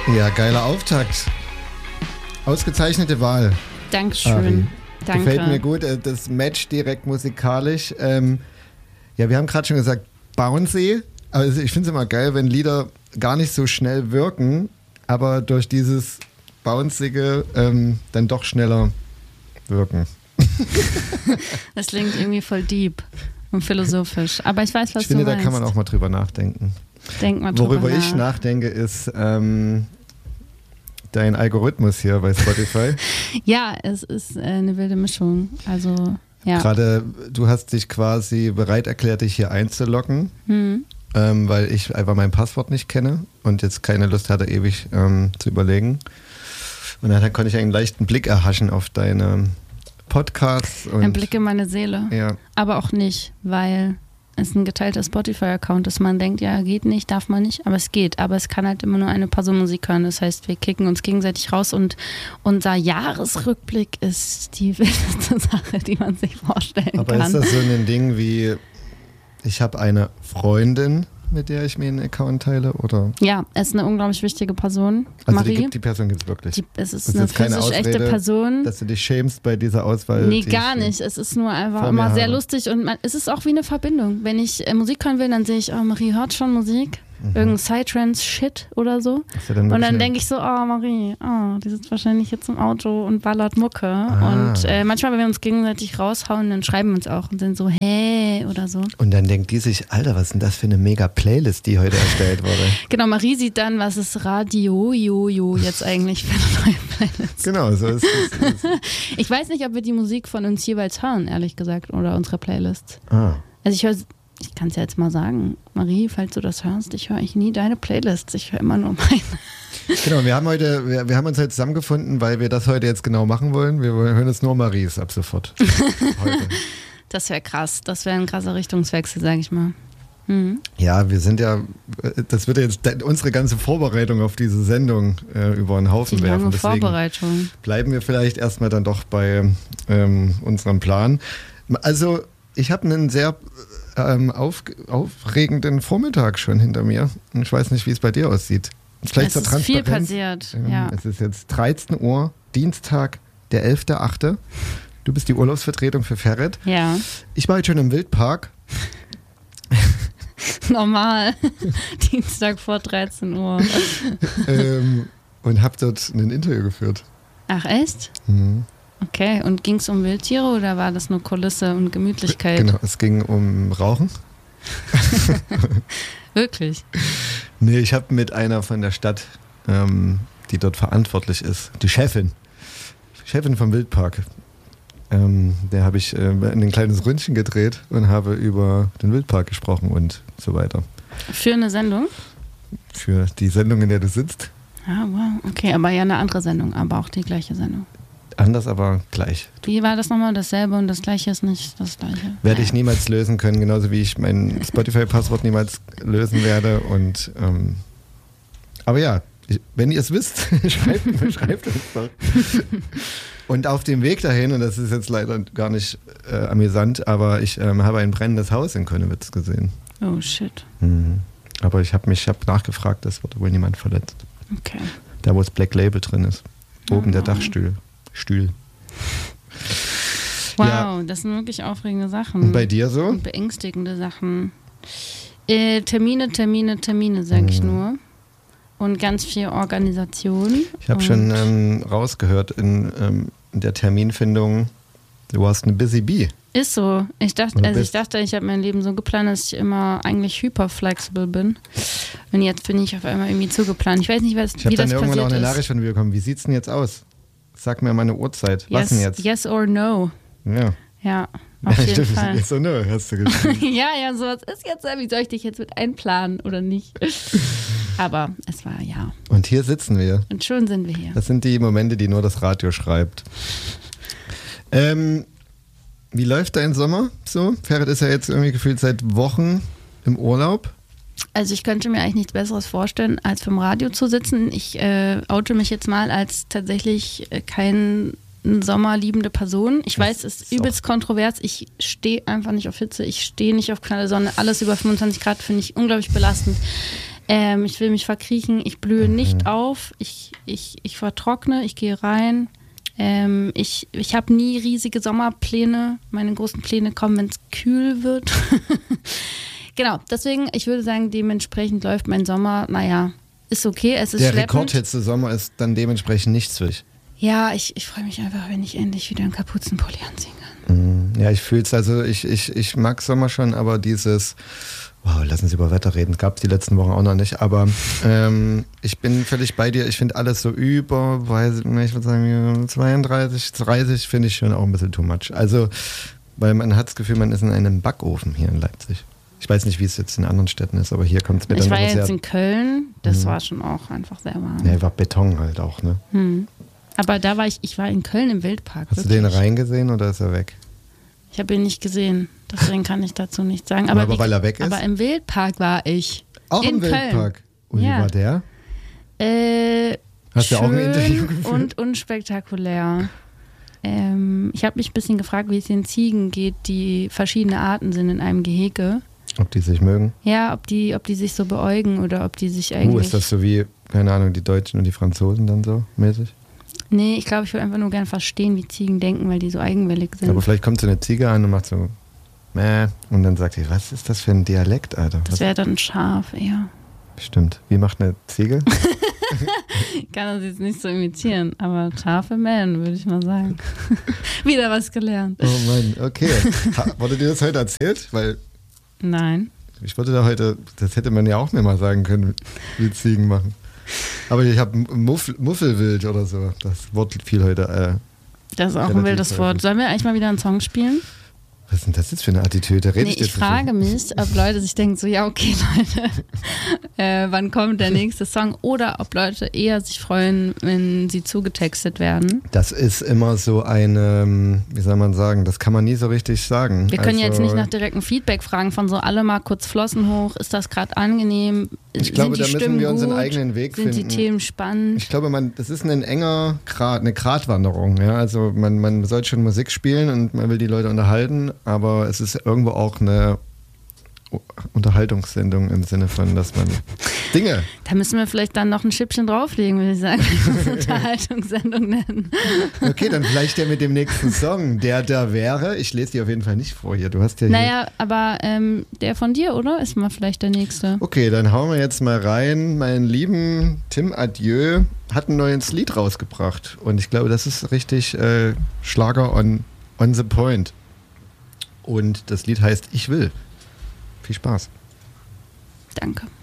Ja, geiler Auftakt. Ausgezeichnete Wahl. Dankeschön. Ari. Danke. Gefällt mir gut. Das Match direkt musikalisch. Ja, wir haben gerade schon gesagt, bouncy. Also ich finde es immer geil, wenn Lieder gar nicht so schnell wirken, aber durch dieses Bouncige dann doch schneller wirken. Das klingt irgendwie voll deep und philosophisch. Aber ich weiß, was ich finde, du meinst. da kann man auch mal drüber nachdenken. Denk mal drüber Worüber nach. ich nachdenke, ist dein Algorithmus hier bei Spotify. Ja, es ist eine wilde Mischung. Also, ja. Gerade du hast dich quasi bereit erklärt, dich hier einzuloggen, weil ich einfach mein Passwort nicht kenne und jetzt keine Lust hatte, ewig zu überlegen. Und dann konnte ich einen leichten Blick erhaschen auf deine Podcasts. Und Ein Blick in meine Seele. Ja. Aber auch nicht, weil es ein geteilter Spotify-Account ist. Man denkt, ja, geht nicht, darf man nicht, aber es geht. Aber es kann halt immer nur eine Person Musik hören. Das heißt, wir kicken uns gegenseitig raus und unser Jahresrückblick ist die wildeste Sache, die man sich vorstellen Aber kann. ist das so ein Ding wie, ich habe eine Freundin, mit der ich mir einen Account teile? Oder? Ja, es ist eine unglaublich wichtige Person. Also Marie. die Person gibt es wirklich. Es ist Das eine ist keine physisch echte Ausrede, Person. Dass du dich schämst bei dieser Auswahl. Nee, die gar ich nicht. Es ist nur einfach vor mir immer sehr habe. lustig und es ist auch wie eine Verbindung. Wenn ich Musik hören will, dann sehe ich, oh, Marie hört schon Musik. Irgendein Psytrance-Shit oder so. Ist ja dann Und wirklich dann eine- denke ich so, oh Marie, die sitzt wahrscheinlich jetzt im Auto und ballert Mucke. Ah. Und manchmal, wenn wir uns gegenseitig raushauen, dann schreiben wir uns auch und sind so, hey oder so. Und dann denkt die sich, Alter, was ist denn das für eine mega Playlist, die heute erstellt wurde? Genau, Marie sieht dann, was ist Radio Jojo jetzt eigentlich für eine neue Playlist. Genau, so ist es. Ich weiß nicht, ob wir die Musik von uns jeweils hören, ehrlich gesagt, oder unsere Playlist. Ah. Also ich kann es ja jetzt mal sagen, Marie, falls du das hörst, ich höre eigentlich nie deine Playlists, ich höre immer nur meine. Genau, wir haben uns heute zusammengefunden, weil wir das heute jetzt genau machen wollen. Wir hören jetzt nur Maries ab sofort. Heute. Das wäre krass, das wäre ein krasser Richtungswechsel, sag ich mal. Ja, wir sind ja, das wird jetzt unsere ganze Vorbereitung auf diese Sendung über den Haufen Die werfen. lange Deswegen Vorbereitung. bleiben wir vielleicht erstmal dann doch bei unserem Plan. Also, ich habe einen sehr aufregenden Vormittag schon hinter mir. Ich weiß nicht, wie es bei dir aussieht. Vielleicht Es zur ist viel Transparenz. passiert, ja. Es ist jetzt 13 Uhr, Dienstag, der 11.8. Du bist die Urlaubsvertretung für Ferret. Ja, Ich war heute schon im Wildpark. normal. Dienstag vor 13 Uhr. Und habe dort ein Interview geführt. Ach echt? Okay, und ging es um Wildtiere oder war das nur Kulisse und Gemütlichkeit? Genau, es ging um Rauchen. Wirklich? Nee, ich habe mit einer von der Stadt, die dort verantwortlich ist, die Chefin vom Wildpark, der habe ich ein kleines Ründchen gedreht und habe über den Wildpark gesprochen und so weiter. Für eine Sendung? Für die Sendung, in der du sitzt. Ah, wow. Okay, aber ja eine andere Sendung, aber auch die gleiche Sendung. Anders, aber gleich. Wie war das nochmal? Dasselbe und das Gleiche ist nicht das Gleiche. Werde ich niemals lösen können, genauso wie ich mein Spotify-Passwort niemals lösen werde. Und aber ja, wenn ihr es wisst, schreibt es doch. Und auf dem Weg dahin, und das ist jetzt leider gar nicht amüsant, aber ich habe ein brennendes Haus in Könnewitz gesehen. Oh shit. Aber ich habe nachgefragt, es wurde wohl niemand verletzt. Okay. Da, wo das Black Label drin ist. Oben der Oh. Dachstuhl. Wow, Ja. das sind wirklich aufregende Sachen. Und bei dir so? Und beängstigende Sachen. Termine, sag ich nur. Und ganz viel Organisation. Ich habe Und schon rausgehört in der Terminfindung, du warst eine Busy Bee. Ist so. Ich dachte, Oder ich habe mein Leben so geplant, dass ich immer eigentlich hyperflexibel bin. Und jetzt bin ich auf einmal irgendwie zugeplant. Ich weiß nicht, Ich habe wie dann das irgendwann auch passiert eine ist. Nachricht von mir bekommen. Wie sieht's denn jetzt aus? Sag mir mal eine Uhrzeit. Was denn jetzt? Yes or no. Ja. Ja, auf jeden Fall. Ist so, ne, hast du geschrieben. Ja, sowas ist jetzt, wie soll ich dich jetzt mit einplanen oder nicht? Aber es war ja. Und hier sitzen wir. Und schon sind wir hier. Das sind die Momente, die nur das Radio schreibt. Wie läuft dein Sommer so? Ferret ist ja jetzt irgendwie gefühlt seit Wochen im Urlaub. Also ich könnte mir eigentlich nichts Besseres vorstellen, als vom Radio zu sitzen. Ich oute mich jetzt mal als tatsächlich kein sommerliebende Person. Ich weiß, es ist übelst kontrovers. Ich stehe einfach nicht auf Hitze. Ich stehe nicht auf knalle Sonne. Alles über 25 Grad finde ich unglaublich belastend. Ich will mich verkriechen, ich blühe nicht auf, ich vertrockne, ich gehe rein. Ich habe nie riesige Sommerpläne. Meine großen Pläne kommen, wenn es kühl wird. Genau, deswegen, ich würde sagen, dementsprechend läuft mein Sommer, naja, ist okay, es ist Der schleppend. Rekordhitze Sommer ist dann dementsprechend nichts für dich. Ja, ich freue mich einfach, wenn ich endlich wieder einen Kapuzenpulli anziehen kann. Ja, ich fühle es, also ich mag Sommer schon, aber dieses, wow, lassen Sie über Wetter reden, gab es die letzten Wochen auch noch nicht, aber ich bin völlig bei dir, ich finde alles so ich würde sagen 32, 30 finde ich schon auch ein bisschen too much. Also, weil man hat das Gefühl, man ist in einem Backofen hier in Leipzig. Ich weiß nicht, wie es jetzt in anderen Städten ist, aber hier kommt es mir dann Ich war immer jetzt sehr... in Köln, das war schon auch einfach sehr warm. Ja, war Beton halt auch, ne? Aber da war ich war in Köln im Wildpark. Hast du den reingesehen oder ist er weg? Ich habe ihn nicht gesehen, deswegen kann ich dazu nichts sagen. Aber weil er weg ist? Aber im Wildpark war ich. Auch im Wildpark? Und Ja. wie war der? Hast du schön auch ein Interview geführt? Und unspektakulär. Ich habe mich ein bisschen gefragt, wie es den Ziegen geht, die verschiedene Arten sind in einem Gehege. Ob die sich mögen? Ja, ob die sich so beäugen oder ob die sich eigentlich... Ist das so wie, keine Ahnung, die Deutschen und die Franzosen dann so mäßig? Nee, ich glaube, ich würde einfach nur gerne verstehen, wie Ziegen denken, weil die so eigenwillig sind. Aber vielleicht kommt so eine Ziege an und macht so Mäh und dann sagt sie, was ist das für ein Dialekt, Alter? Das wäre dann ein Schaf eher. Stimmt. Wie macht eine Ziege? Ich kann das jetzt nicht so imitieren, aber Schafe mähen, würde ich mal sagen. Wieder was gelernt. Oh Mann, okay. Wurde dir das heute erzählt? Weil Nein. ich wollte da heute, das hätte man ja auch mir mal sagen können, wie Ziegen machen. Aber ich habe Muffelwild oder so. Das Wort fiel heute. Das ist auch ein wildes Wort. Sollen wir eigentlich mal wieder einen Song spielen? Was ist denn das jetzt für eine Attitüde? Ich frage mich, ob Leute sich denken so, ja okay Leute, wann kommt der nächste Song? Oder ob Leute eher sich freuen, wenn sie zugetextet werden. Das ist immer so eine, wie soll man sagen, das kann man nie so richtig sagen. Wir können jetzt nicht nach direktem Feedback fragen von so alle mal kurz Flossen hoch, ist das gerade angenehm? Ich glaube, da müssen wir unseren gut? eigenen Weg finden. Sind die Themen spannend? Ich glaube, das ist ein enger Grat, eine Gratwanderung. Ja? Also man soll schon Musik spielen und man will die Leute unterhalten, aber es ist irgendwo auch eine Unterhaltungssendung im Sinne von, dass man Dinge... Da müssen wir vielleicht dann noch ein Schippchen drauflegen, würde ich sagen, wenn wir es Unterhaltungssendung nennen. Okay, dann vielleicht der mit dem nächsten Song, der da wäre. Ich lese die auf jeden Fall nicht vor hier. Du hast ja hier... Naja, aber der von dir, oder? Ist mal vielleicht der nächste. Okay, dann hauen wir jetzt mal rein. Mein lieben Tim Adieu hat ein neues Lied rausgebracht. Und ich glaube, das ist richtig Schlager on the point. Und das Lied heißt Ich will. Viel Spaß. Danke.